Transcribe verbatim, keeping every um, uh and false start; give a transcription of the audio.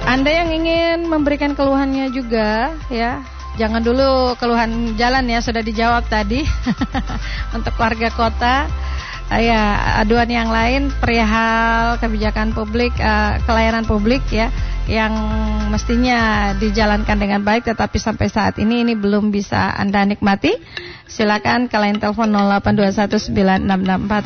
Anda yang ingin memberikan keluhannya juga ya, jangan dulu keluhan jalan ya, sudah dijawab tadi. Untuk warga kota, uh, ya aduan yang lain perihal kebijakan publik, uh, kelayanan publik ya, yang mestinya dijalankan dengan baik, tetapi sampai saat ini ini belum bisa Anda nikmati. Silakan ke line telepon nol delapan dua satu sembilan enam enam empat